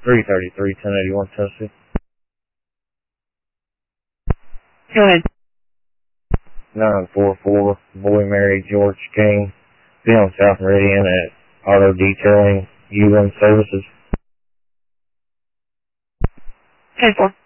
333, 1081 Tennessee. Go ahead. 944, Boy Mary George King. Be on South Meridian at Auto Detailing U-Run Services. 10-4.